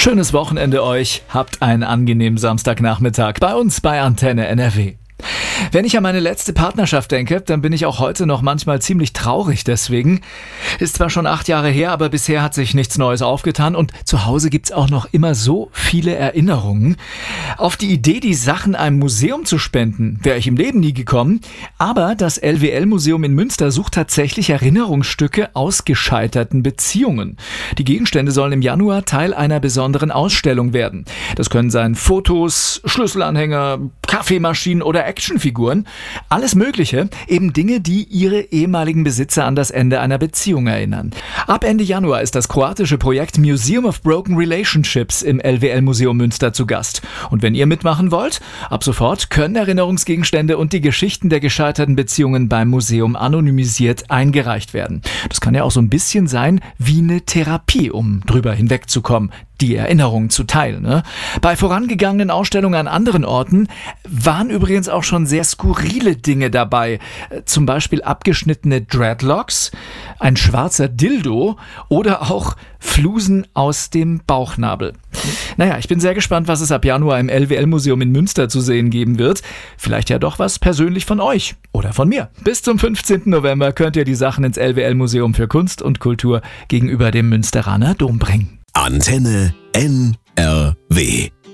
Schönes Wochenende euch. Habt einen angenehmen Samstagnachmittag bei uns bei Antenne NRW. Wenn ich an meine letzte Partnerschaft denke, dann bin ich auch heute noch manchmal ziemlich traurig deswegen. Ist zwar schon 8 Jahre her, aber bisher hat sich nichts Neues aufgetan und zu Hause gibt's auch noch immer so viele Erinnerungen. Auf die Idee, die Sachen einem Museum zu spenden, wäre ich im Leben nie gekommen. Aber das LWL-Museum in Münster sucht tatsächlich Erinnerungsstücke aus gescheiterten Beziehungen. Die Gegenstände sollen im Januar Teil einer besonderen Ausstellung werden. Das können sein Fotos, Schlüsselanhänger, Kaffeemaschinen oder Actionfiguren. Alles Mögliche, eben Dinge, die ihre ehemaligen Besitzer an das Ende einer Beziehung erinnern. Ab Ende Januar ist das kroatische Projekt Museum of Broken Relationships im LWL-Museum Münster zu Gast. Und wenn ihr mitmachen wollt, ab sofort können Erinnerungsgegenstände und die Geschichten der gescheiterten Beziehungen beim Museum anonymisiert eingereicht werden. Das kann ja auch so ein bisschen sein wie eine Therapie, um drüber hinwegzukommen, die Erinnerungen zu teilen. Ne? Bei vorangegangenen Ausstellungen an anderen Orten waren übrigens auch schon sehr skurrile Dinge dabei. Zum Beispiel abgeschnittene Dreadlocks, ein schwarzer Dildo oder auch Flusen aus dem Bauchnabel. Naja, ich bin sehr gespannt, was es ab Januar im LWL-Museum in Münster zu sehen geben wird. Vielleicht ja doch was persönlich von euch oder von mir. Bis zum 15. November könnt ihr die Sachen ins LWL-Museum für Kunst und Kultur gegenüber dem Münsteraner Dom bringen. Antenne NRW